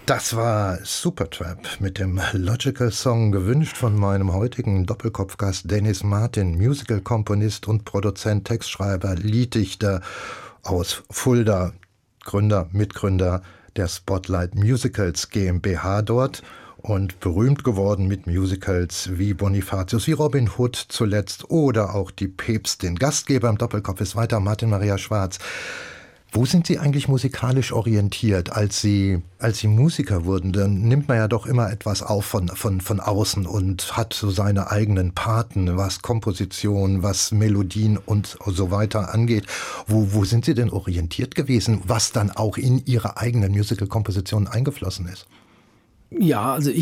Das war Supertramp mit dem Logical Song, gewünscht von meinem heutigen Doppelkopfgast Dennis Martin, Musical-Komponist und Produzent, Textschreiber, Lieddichter aus Fulda, Mitgründer der Spotlight Musicals GmbH dort und berühmt geworden mit Musicals wie Bonifatius, wie Robin Hood zuletzt oder auch die Päpstin. Gastgeber im Doppelkopf ist weiter Martin Maria Schwarz. Wo sind Sie eigentlich musikalisch orientiert? Als Sie Musiker wurden, dann nimmt man ja doch immer etwas auf von außen und hat so seine eigenen Paten, was Komposition, was Melodien und so weiter angeht. Wo sind Sie denn orientiert gewesen, was dann auch in Ihre eigenen Musical-Kompositionen eingeflossen ist? Ja, also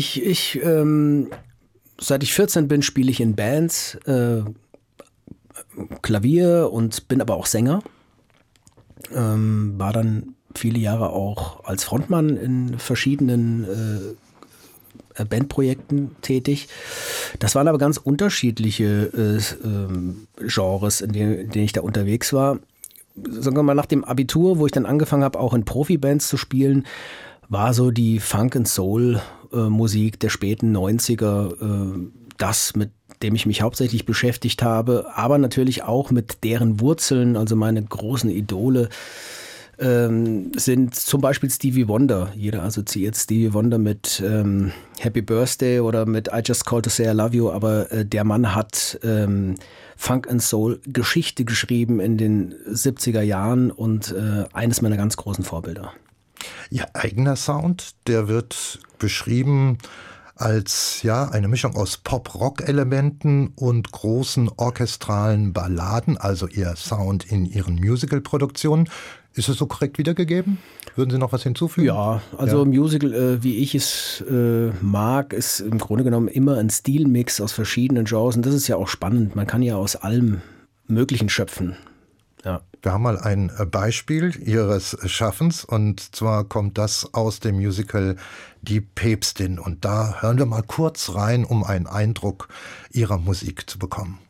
seit ich 14 bin, spiele ich in Bands, Klavier und bin aber auch Sänger. War dann viele Jahre auch als Frontmann in verschiedenen Bandprojekten tätig. Das waren aber ganz unterschiedliche Genres, in denen ich da unterwegs war. Sagen wir mal, nach dem Abitur, wo ich dann angefangen habe, auch in Profibands zu spielen, war so die Funk- and Soul-Musik der späten 90er das, mit dem ich mich hauptsächlich beschäftigt habe, aber natürlich auch mit deren Wurzeln. Also meine großen Idole sind zum Beispiel Stevie Wonder. Jeder assoziiert Stevie Wonder mit Happy Birthday oder mit I Just Called to Say I Love You, aber der Mann hat Funk and Soul Geschichte geschrieben in den 70er Jahren und eines meiner ganz großen Vorbilder. Ihr eigener Sound, der wird beschrieben als eine Mischung aus Pop-Rock-Elementen und großen orchestralen Balladen, also Ihr Sound in Ihren Musical-Produktionen. Ist es so korrekt wiedergegeben? Würden Sie noch was hinzufügen? Ja, also Musical, wie ich es mag, ist im Grunde genommen immer ein Stilmix aus verschiedenen Genres. Und das ist ja auch spannend. Man kann ja aus allem Möglichen schöpfen. Ja. Wir haben mal ein Beispiel Ihres Schaffens und zwar kommt das aus dem Musical Die Päpstin und da hören wir mal kurz rein, um einen Eindruck Ihrer Musik zu bekommen.